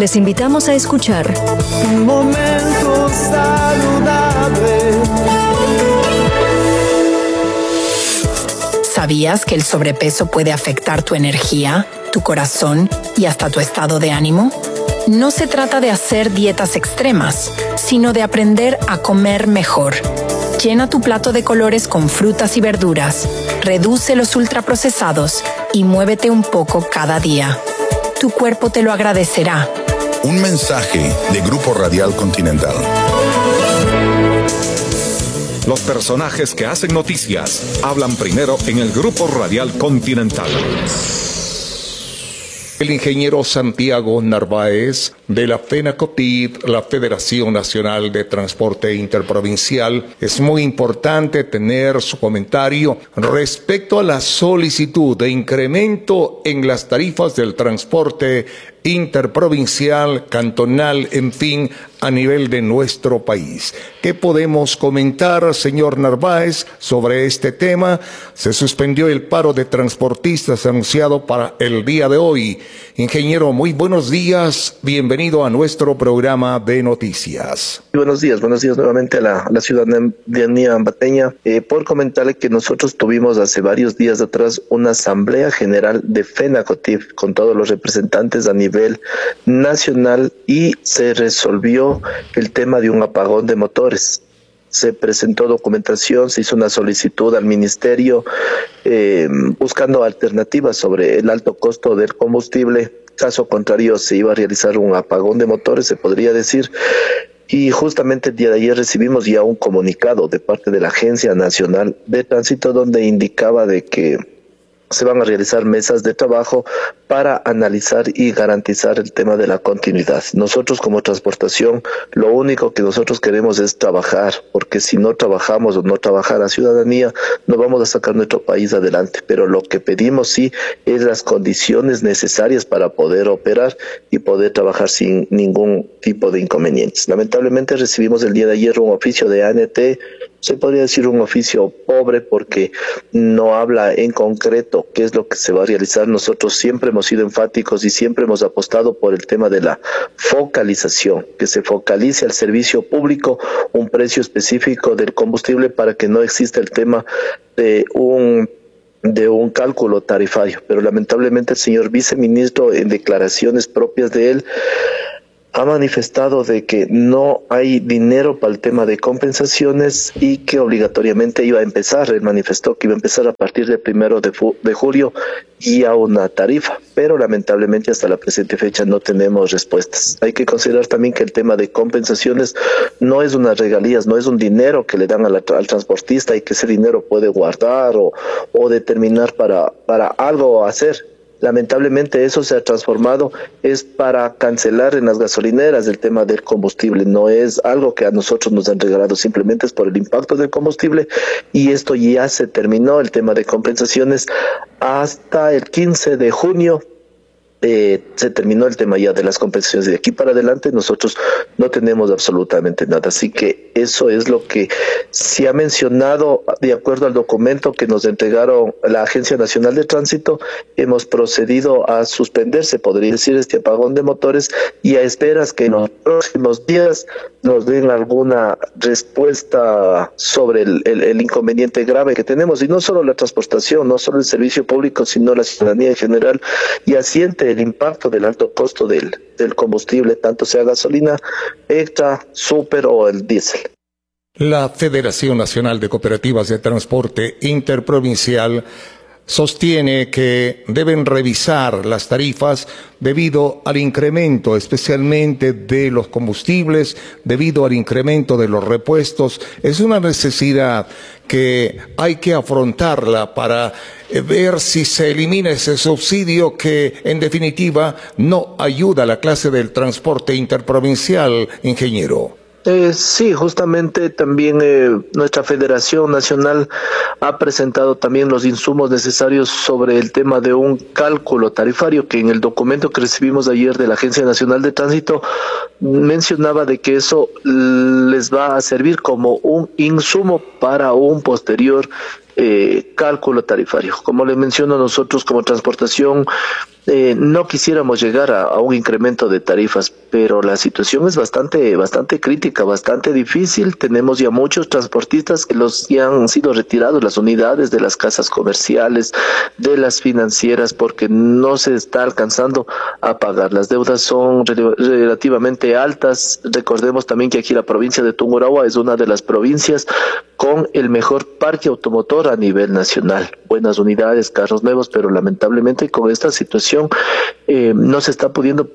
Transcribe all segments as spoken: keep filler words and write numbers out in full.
Les invitamos a escuchar Un momento saludable. ¿Sabías que el sobrepeso puede afectar tu energía, tu corazón y hasta tu estado de ánimo? No se trata de hacer dietas extremas, sino de aprender a comer mejor. Llena tu plato de colores con frutas y verduras, reduce los ultraprocesados y muévete un poco cada día. Tu cuerpo te lo agradecerá. Un mensaje de Grupo Radial Continental. Los personajes que hacen noticias hablan primero en el Grupo Radial Continental. El ingeniero Santiago Narváez de la FENACOTID, la Federación Nacional de Transporte Interprovincial. Es muy importante tener su comentario respecto a la solicitud de incremento en las tarifas del transporte interprovincial, cantonal, en fin, a nivel de nuestro país. ¿Qué podemos comentar, señor Narváez, sobre este tema? Se suspendió el paro de transportistas anunciado para el día de hoy. Ingeniero, muy buenos días. Bienvenido a nuestro programa de noticias. Buenos días, buenos días nuevamente a la, a la ciudadanía ambateña. Eh, por comentarle que nosotros tuvimos hace varios días atrás una asamblea general de FENACOTID con todos los representantes a nivel nacional y se resolvió el tema de un apagón de motores. Se presentó documentación, se hizo una solicitud al ministerio eh, buscando alternativas sobre el alto costo del combustible. Caso contrario, se iba a realizar un apagón de motores, se podría decir. Y justamente el día de ayer recibimos ya un comunicado de parte de la Agencia Nacional de Tránsito donde indicaba de que se van a realizar mesas de trabajo para analizar y garantizar el tema de la continuidad. Nosotros como transportación, lo único que nosotros queremos es trabajar, porque si no trabajamos o no trabaja la ciudadanía, no vamos a sacar nuestro país adelante. Pero lo que pedimos sí es las condiciones necesarias para poder operar y poder trabajar sin ningún tipo de inconvenientes. Lamentablemente recibimos el día de ayer un oficio de A N T, se podría decir un oficio pobre porque no habla en concreto qué es lo que se va a realizar. Nosotros siempre hemos sido enfáticos y siempre hemos apostado por el tema de la focalización, que se focalice al servicio público un precio específico del combustible para que no exista el tema de un de un cálculo tarifario. Pero lamentablemente el señor viceministro, en declaraciones propias de él, ha manifestado de que no hay dinero para el tema de compensaciones y que obligatoriamente iba a empezar. Él manifestó que iba a empezar a partir del primero de, de julio y a una tarifa, pero lamentablemente hasta la presente fecha no tenemos respuestas. Hay que considerar también que el tema de compensaciones no es unas regalías, no es un dinero que le dan a la, al transportista y que ese dinero puede guardar o, o determinar para, para algo hacer. Lamentablemente eso se ha transformado, es para cancelar en las gasolineras el tema del combustible, no es algo que a nosotros nos han regalado, simplemente es por el impacto del combustible y esto ya se terminó, el tema de compensaciones hasta el quince de junio. Eh, se terminó el tema ya de las compensaciones. De aquí para adelante nosotros no tenemos absolutamente nada, así que eso es lo que se ha mencionado de acuerdo al documento que nos entregaron la Agencia Nacional de Tránsito. Hemos procedido a suspenderse, podría decir, este apagón de motores y a esperas que en los próximos días nos den alguna respuesta sobre el, el, el inconveniente grave que tenemos, y no solo la transportación, no solo el servicio público, sino la ciudadanía en general, y asiente el impacto del alto costo del, del combustible, tanto sea gasolina, extra, super o el diésel. La Federación Nacional de Cooperativas de Transporte Interprovincial sostiene que deben revisar las tarifas debido al incremento especialmente de los combustibles, debido al incremento de los repuestos. Es una necesidad que hay que afrontarla para ver si se elimina ese subsidio que en definitiva no ayuda a la clase del transporte interprovincial, ingeniero. Eh, sí, justamente también eh, nuestra Federación Nacional ha presentado también los insumos necesarios sobre el tema de un cálculo tarifario, que en el documento que recibimos ayer de la Agencia Nacional de Tránsito mencionaba de que eso les va a servir como un insumo para un posterior eh, cálculo tarifario. Como les menciono, nosotros como transportación eh, no quisiéramos llegar a, a un incremento de tarifas, pero la situación es bastante, bastante crítica, bastante difícil. Tenemos ya muchos transportistas que los ya han sido retirados las unidades de las casas comerciales, de las financieras, porque no se está alcanzando a pagar. Las deudas son rel relativamente altas. Recordemos también que aquí la provincia de Tungurahua es una de las provincias con el mejor parque automotor a nivel nacional. Buenas unidades, carros nuevos, pero lamentablemente con esta situación eh, no se está pudiendo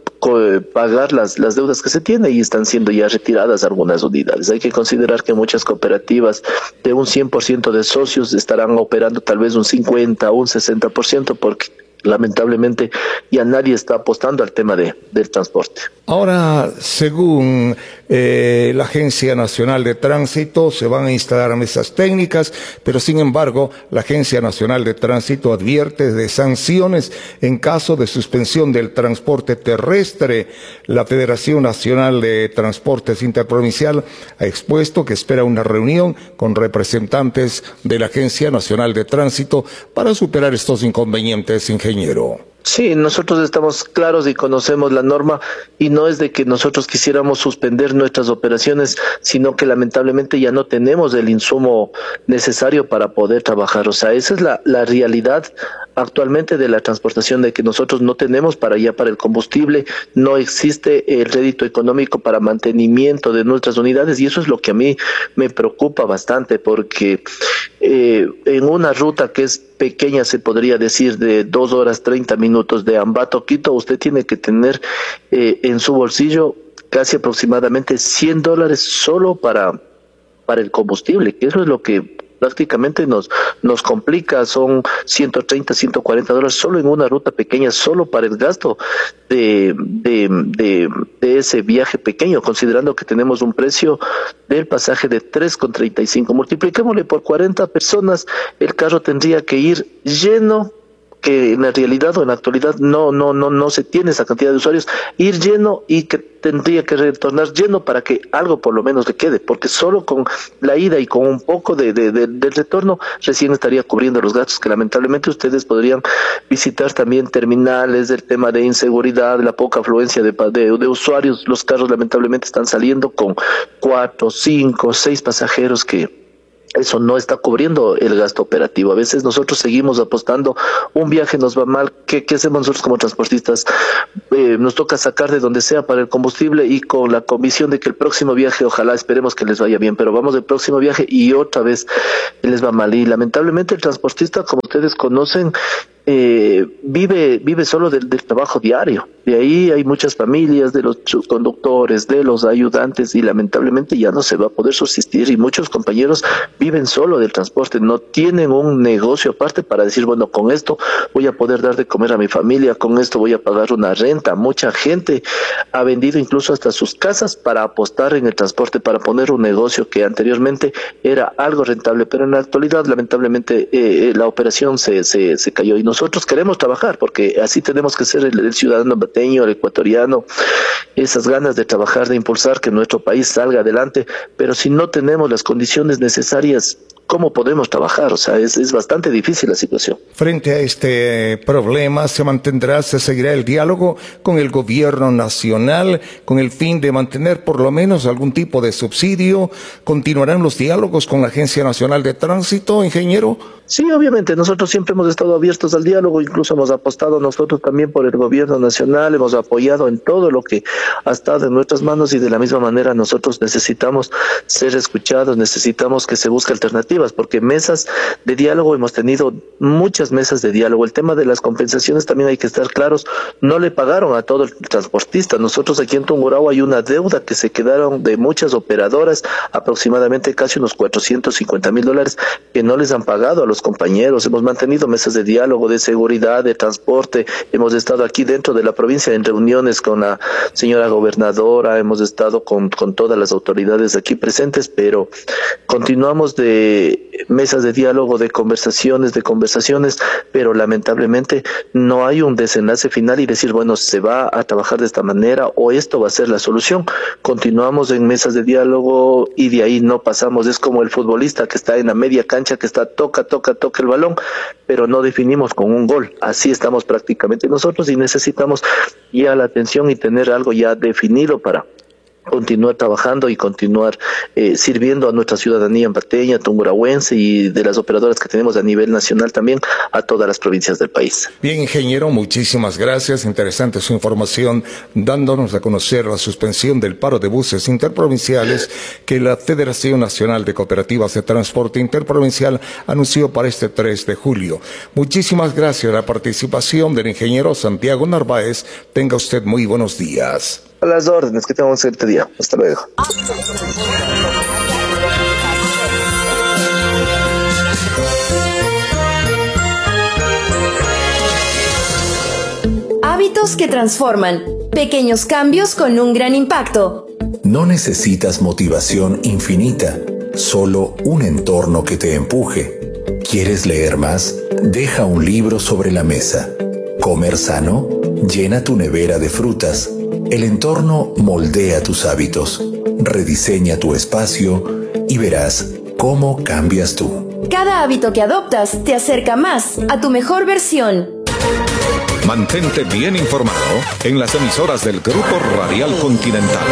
pagar las, las deudas que se tiene y están siendo ya retiradas algunas unidades. Hay que considerar que muchas cooperativas de un cien por ciento de socios estarán operando tal vez un cincuenta o un sesenta por ciento porque lamentablemente ya nadie está apostando al tema de, del transporte. Ahora, según eh, la Agencia Nacional de Tránsito, se van a instalar mesas técnicas, pero sin embargo, la Agencia Nacional de Tránsito advierte de sanciones en caso de suspensión del transporte terrestre. La Federación Nacional de Transportes Interprovincial ha expuesto que espera una reunión con representantes de la Agencia Nacional de Tránsito para superar estos inconvenientes, ingeniero. Sí, nosotros estamos claros y conocemos la norma y no es de que nosotros quisiéramos suspender nuestras operaciones, sino que lamentablemente ya no tenemos el insumo necesario para poder trabajar. O sea, esa es la, la realidad actualmente de la transportación, de que nosotros no tenemos para allá para el combustible, no existe el rédito económico para mantenimiento de nuestras unidades y eso es lo que a mí me preocupa bastante porque eh, en una ruta que es pequeña, se podría decir de dos horas treinta minutos de Ambato a Quito, usted tiene que tener eh, en su bolsillo casi aproximadamente cien dólares solo para, para el combustible, que eso es lo que prácticamente nos nos complica. Son ciento treinta, ciento cuarenta dólares solo en una ruta pequeña, solo para el gasto de, de, de, de ese viaje pequeño, considerando que tenemos un precio del pasaje de tres con treinta y cinco. Multipliquémosle por cuarenta personas, el carro tendría que ir lleno, que en la realidad o en la actualidad no no no no se tiene esa cantidad de usuarios, ir lleno y que tendría que retornar lleno para que algo por lo menos le quede, porque solo con la ida y con un poco de, de, de del retorno recién estaría cubriendo los gastos que lamentablemente ustedes podrían visitar también terminales, el tema de inseguridad, la poca afluencia de, de, de usuarios. Los carros lamentablemente están saliendo con cuatro, cinco, seis pasajeros que eso no está cubriendo el gasto operativo. A veces nosotros seguimos apostando, un viaje nos va mal, ¿qué, qué hacemos nosotros como transportistas? Eh, nos toca sacar de donde sea para el combustible y con la convicción de que el próximo viaje, ojalá esperemos que les vaya bien, pero vamos del próximo viaje y otra vez les va mal. Y lamentablemente el transportista, como ustedes conocen, Eh, vive vive solo del, del trabajo diario. De ahí hay muchas familias de los conductores, de los ayudantes y lamentablemente ya no se va a poder subsistir y muchos compañeros viven solo del transporte, no tienen un negocio aparte para decir, bueno, con esto voy a poder dar de comer a mi familia, con esto voy a pagar una renta. Mucha gente ha vendido incluso hasta sus casas para apostar en el transporte, para poner un negocio que anteriormente era algo rentable, pero en la actualidad lamentablemente eh, la operación se, se, se cayó y nosotros queremos trabajar porque así tenemos que ser el, el ciudadano bateño, el ecuatoriano, esas ganas de trabajar, de impulsar que nuestro país salga adelante, pero si no tenemos las condiciones necesarias, ¿cómo podemos trabajar? O sea, es, es bastante difícil la situación. Frente a este problema, ¿se mantendrá, se seguirá el diálogo con el gobierno nacional con el fin de mantener por lo menos algún tipo de subsidio? ¿Continuarán los diálogos con la Agencia Nacional de Tránsito, ingeniero? Sí, obviamente, nosotros siempre hemos estado abiertos al diálogo, incluso hemos apostado nosotros también por el gobierno nacional, hemos apoyado en todo lo que ha estado en nuestras manos y de la misma manera nosotros necesitamos ser escuchados, necesitamos que se busque alternativas, porque mesas de diálogo hemos tenido muchas mesas de diálogo. El tema de las compensaciones también hay que estar claros, no le pagaron a todo el transportista. Nosotros aquí en Tungurahua hay una deuda que se quedaron de muchas operadoras, aproximadamente casi unos cuatrocientos cincuenta mil dólares que no les han pagado a los compañeros. Hemos mantenido mesas de diálogo, de seguridad, de transporte. Hemos estado aquí dentro de la provincia en reuniones con la señora gobernadora, hemos estado con, con todas las autoridades aquí presentes, pero continuamos de eh, mesas de diálogo, de conversaciones, de conversaciones, pero lamentablemente no hay un desenlace final y decir, bueno, se va a trabajar de esta manera o esto va a ser la solución. Continuamos en mesas de diálogo y de ahí no pasamos. Es como el futbolista que está en la media cancha, que está toca, toca, toca el balón, pero no definimos con un gol. Así estamos prácticamente nosotros y necesitamos ya la atención y tener algo ya definido para continuar trabajando y continuar eh, sirviendo a nuestra ciudadanía ambateña, tungurahuense y de las operadoras que tenemos a nivel nacional también a todas las provincias del país. Bien, ingeniero, muchísimas gracias. Interesante su información, dándonos a conocer la suspensión del paro de buses interprovinciales que la Federación Nacional de Cooperativas de Transporte Interprovincial anunció para este tres de julio. Muchísimas gracias a la participación del ingeniero Santiago Narváez. Tenga usted muy buenos días. A las órdenes, que tengamos un excelente día. Hasta luego. Hábitos que transforman. Pequeños cambios con un gran impacto. No necesitas motivación infinita, solo un entorno que te empuje. ¿Quieres leer más? Deja un libro sobre la mesa. ¿Comer sano? Llena tu nevera de frutas. El entorno moldea tus hábitos, rediseña tu espacio y verás cómo cambias tú. Cada hábito que adoptas te acerca más a tu mejor versión. Mantente bien informado en las emisoras del Grupo Radial Continental.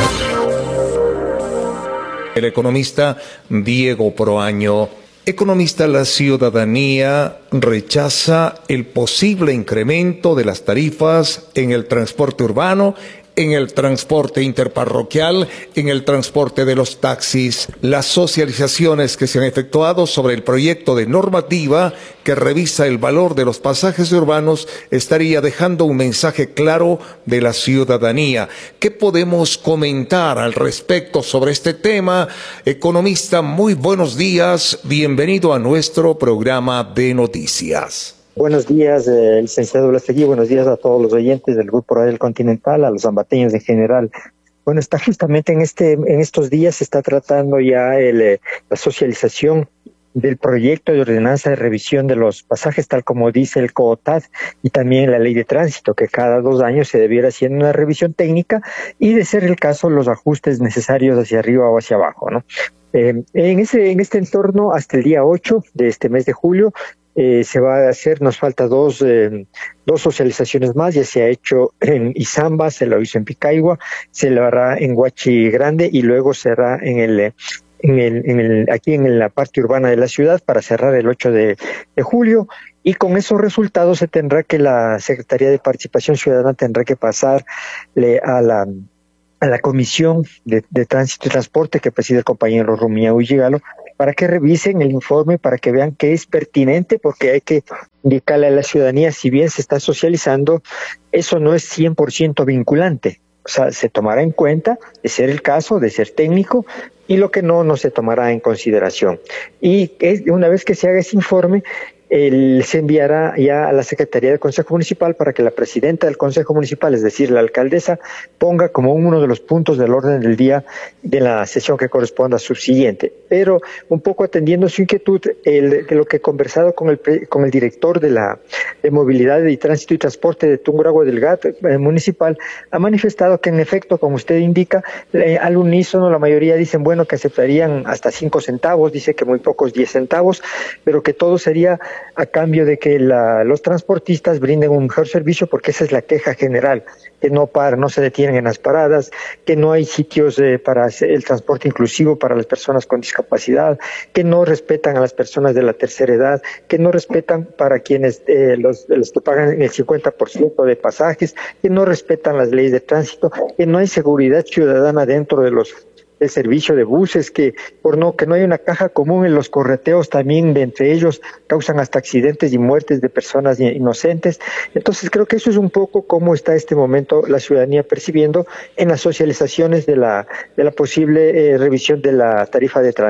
El economista Diego Proaño. Economista, la ciudadanía rechaza el posible incremento de las tarifas en el transporte urbano, en el transporte interparroquial, en el transporte de los taxis. Las socializaciones que se han efectuado sobre el proyecto de normativa que revisa el valor de los pasajes urbanos estaría dejando un mensaje claro de la ciudadanía. ¿Qué podemos comentar al respecto sobre este tema? Economista, muy buenos días. Bienvenido a nuestro programa de noticias. Buenos días, eh, licenciado Blastegui. Buenos días a todos los oyentes del Grupo Radial Continental, a los ambateños en general. Bueno, está justamente en este, en estos días se está tratando ya el, eh, la socialización del proyecto de ordenanza de revisión de los pasajes, tal como dice el COOTAD y también la ley de tránsito, que cada dos años se debiera hacer una revisión técnica y, de ser el caso, los ajustes necesarios hacia arriba o hacia abajo, ¿no? Eh, en ese, en este entorno, hasta el día ocho de este mes de julio, Eh, se va a hacer, nos falta dos, eh, dos socializaciones más. Ya se ha hecho en Izamba, se lo hizo en Picaigua, se lo hará en Huachi Grande y luego será en el, en el, en el, aquí en la parte urbana de la ciudad para cerrar el ocho de julio. Y con esos resultados se tendrá que la Secretaría de Participación Ciudadana tendrá que pasarle a la a la Comisión de, de Tránsito y Transporte que preside el compañero Rumía Uyigalo, para que revisen el informe, para que vean que es pertinente, porque hay que indicarle a la ciudadanía, si bien se está socializando, eso no es cien por ciento vinculante. O sea, se tomará en cuenta, de ser el caso, de ser técnico, y lo que no, no se tomará en consideración. Y es, una vez que se haga ese informe, el, se enviará ya a la Secretaría del Consejo Municipal para que la presidenta del Consejo Municipal, es decir, la alcaldesa, ponga como uno de los puntos del orden del día de la sesión que corresponda a su siguiente. Pero un poco atendiendo su inquietud, el, de lo que he conversado con el, con el director de la de Movilidad y Tránsito y Transporte de Tungurahua del G A T eh, municipal, ha manifestado que en efecto, como usted indica, eh, al unísono la mayoría dicen, bueno, que aceptarían hasta cinco centavos, dice que muy pocos diez centavos, pero que todo sería a cambio de que la, los transportistas brinden un mejor servicio, porque esa es la queja general, que no paran, no se detienen en las paradas, que no hay sitios eh, para el transporte inclusivo para las personas con discapacidad, que no respetan a las personas de la tercera edad, que no respetan para quienes eh, los, los que pagan el cincuenta por ciento de pasajes, que no respetan las leyes de tránsito, que no hay seguridad ciudadana dentro de los el servicio de buses, que por no que no hay una caja común en los correteos, también de entre ellos causan hasta accidentes y muertes de personas inocentes. Entonces creo que eso es un poco cómo está este momento la ciudadanía percibiendo en las socializaciones de la de la posible eh, revisión de la tarifa de tránsito.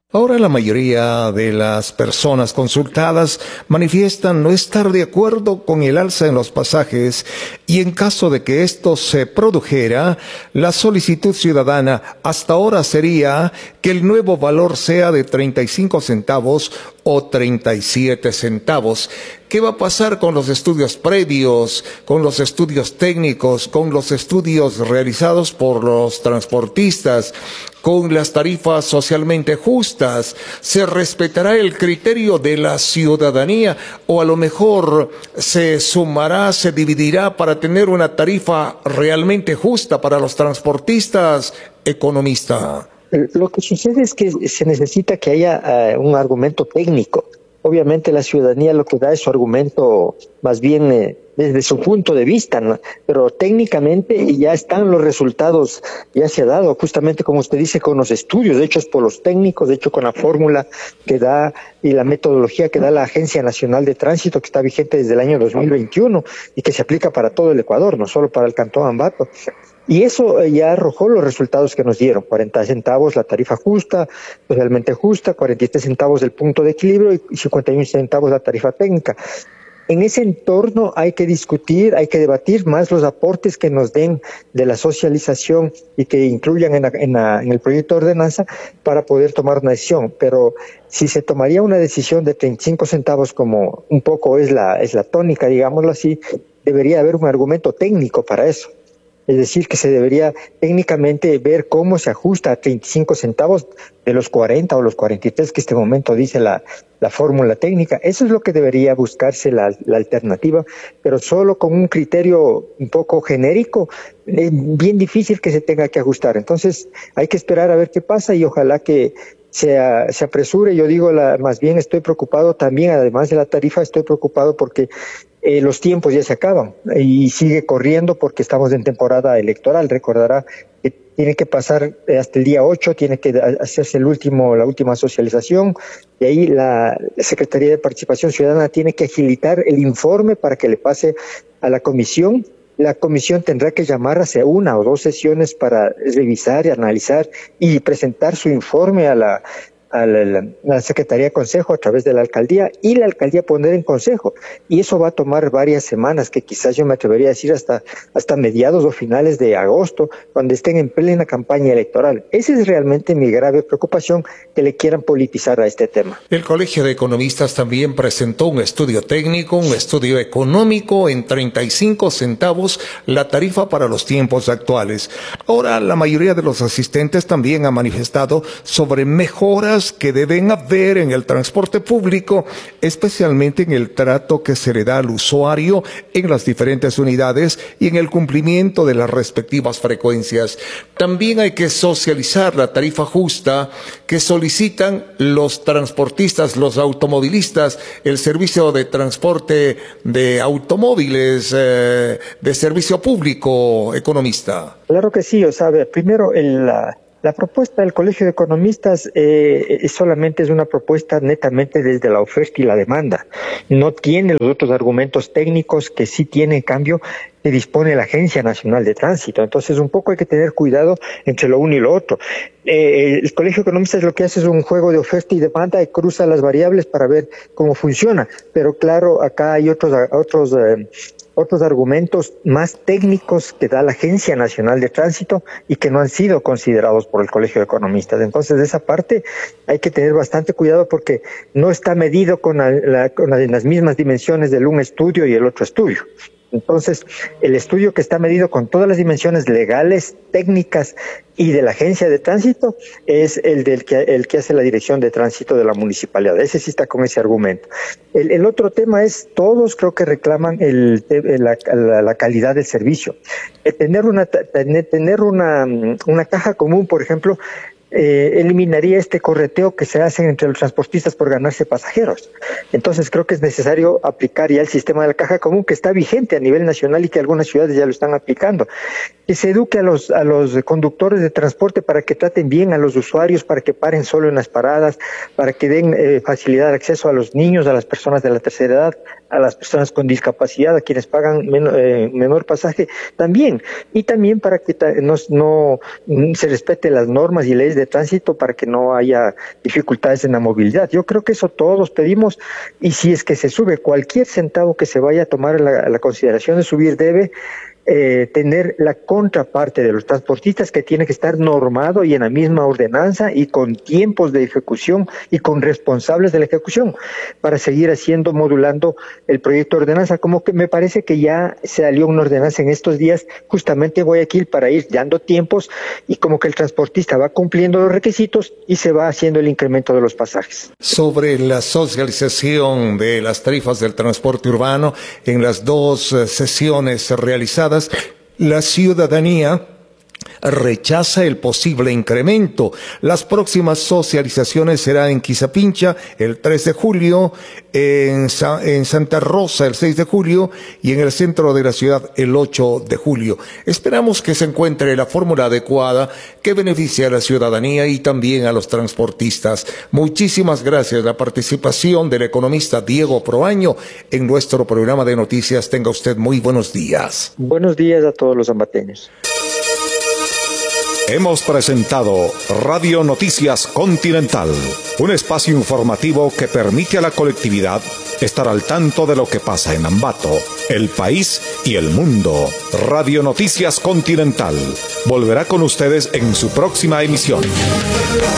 Ahora la mayoría de las personas consultadas manifiestan no estar de acuerdo con el alza en los pasajes y en caso de que esto se produjera, la solicitud ciudadana hasta ahora sería que el nuevo valor sea de treinta y cinco centavos o treinta y siete centavos. ¿Qué va a pasar con los estudios previos, con los estudios técnicos, con los estudios realizados por los transportistas, con las tarifas socialmente justas? ¿Se respetará el criterio de la ciudadanía o a lo mejor se sumará, se dividirá para tener una tarifa realmente justa para los transportistas? Economista. Lo que sucede es que se necesita que haya uh, un argumento técnico. Obviamente la ciudadanía lo que da es su argumento más bien eh, desde su punto de vista, ¿no? Pero técnicamente ya están los resultados, ya se ha dado, justamente como usted dice, con los estudios hechos por los técnicos, de hecho con la fórmula que da y la metodología que da la Agencia Nacional de Tránsito, que está vigente desde el año dos mil veintiuno y que se aplica para todo el Ecuador, no solo para el Cantón Ambato. Y eso ya arrojó los resultados que nos dieron, cuarenta centavos la tarifa justa, socialmente justa, cuarenta y tres centavos el punto de equilibrio y cincuenta y uno centavos la tarifa técnica. En ese entorno hay que discutir, hay que debatir más los aportes que nos den de la socialización y que incluyan en, la, en, la, en el proyecto de ordenanza para poder tomar una decisión. Pero si se tomaría una decisión de treinta y cinco centavos como un poco es la, es la tónica, digámoslo así, debería haber un argumento técnico para eso. Es decir, que se debería técnicamente ver cómo se ajusta a treinta y cinco centavos de los cuarenta o los cuarenta y tres que este momento dice la, la fórmula técnica. Eso es lo que debería buscarse la, la alternativa, pero solo con un criterio un poco genérico, es bien difícil que se tenga que ajustar. Entonces hay que esperar a ver qué pasa y ojalá que se, se apresure. Yo digo, la, más bien estoy preocupado también, además de la tarifa, estoy preocupado porque Eh, los tiempos ya se acaban y sigue corriendo porque estamos en temporada electoral. Recordará que tiene que pasar hasta el día ocho, tiene que hacerse el último, la última socialización y ahí la, la Secretaría de Participación Ciudadana tiene que agilitar el informe para que le pase a la comisión. La comisión tendrá que llamar hacia una o dos sesiones para revisar y analizar y presentar su informe a la a la, la, la Secretaría de Consejo a través de la Alcaldía y la Alcaldía poner en Consejo. Y eso va a tomar varias semanas, que quizás yo me atrevería a decir hasta, hasta mediados o finales de agosto, cuando estén en plena campaña electoral. Esa es realmente mi grave preocupación, que le quieran politizar a este tema. El Colegio de Economistas también presentó un estudio técnico, un estudio económico en treinta y cinco centavos la tarifa para los tiempos actuales. Ahora, la mayoría de los asistentes también ha manifestado sobre mejoras que deben haber en el transporte público, especialmente en el trato que se le da al usuario en las diferentes unidades y en el cumplimiento de las respectivas frecuencias. También hay que socializar la tarifa justa que solicitan los transportistas, los automovilistas, el servicio de transporte de automóviles, eh, de servicio público, economista. Claro que sí, o sea, primero el... La... La propuesta del Colegio de Economistas eh, solamente es una propuesta netamente desde la oferta y la demanda. No tiene los otros argumentos técnicos que sí tiene, en cambio, que dispone la Agencia Nacional de Tránsito. Entonces, un poco hay que tener cuidado entre lo uno y lo otro. Eh, el Colegio de Economistas lo que hace es un juego de oferta y demanda y cruza las variables para ver cómo funciona. Pero claro, acá hay otros, otros eh, otros argumentos más técnicos que da la Agencia Nacional de Tránsito y que no han sido considerados por el Colegio de Economistas. Entonces, de esa parte hay que tener bastante cuidado porque no está medido con, la, la, con la, las mismas dimensiones del un estudio y el otro estudio. Entonces, el estudio que está medido con todas las dimensiones legales, técnicas y de la Agencia de Tránsito es el del que, el que hace la Dirección de Tránsito de la Municipalidad. Ese sí está con ese argumento. El, el otro tema es, todos creo que reclaman el, la, la, la calidad del servicio. El tener una, tener una, una caja común, por ejemplo, Eh, eliminaría este correteo que se hace entre los transportistas por ganarse pasajeros. Entonces creo que es necesario aplicar ya el sistema de la caja común que está vigente a nivel nacional y que algunas ciudades ya lo están aplicando. Que se eduque a los, a los conductores de transporte para que traten bien a los usuarios, para que paren solo en las paradas, para que den eh, facilidad de acceso a los niños, a las personas de la tercera edad, a las personas con discapacidad, a quienes pagan menor, eh, menor pasaje también, y también para que no, no se respete las normas y leyes de tránsito para que no haya dificultades en la movilidad. Yo creo que eso todos pedimos, y si es que se sube cualquier centavo que se vaya a tomar la, la consideración de subir, debe Eh, tener la contraparte de los transportistas, que tiene que estar normado y en la misma ordenanza y con tiempos de ejecución y con responsables de la ejecución, para seguir haciendo, modulando el proyecto de ordenanza. Como que me parece que ya se salió una ordenanza en estos días, justamente en Guayaquil, para ir dando tiempos, y como que el transportista va cumpliendo los requisitos y se va haciendo el incremento de los pasajes. Sobre la socialización de las tarifas del transporte urbano, en las dos eh, sesiones realizadas, la ciudadanía rechaza el posible incremento. Las próximas socializaciones serán en Quizapincha el tres de julio, en, Sa en Santa Rosa el seis de julio y en el centro de la ciudad el ocho de julio. Esperamos que se encuentre la fórmula adecuada que beneficie a la ciudadanía y también a los transportistas. Muchísimas gracias. La participación del economista Diego Proaño en nuestro programa de noticias. Tenga usted muy buenos días. Buenos días a todos los ambateños. Hemos presentado Radio Noticias Continental, un espacio informativo que permite a la colectividad estar al tanto de lo que pasa en Ambato, el país y el mundo. Radio Noticias Continental volverá con ustedes en su próxima emisión.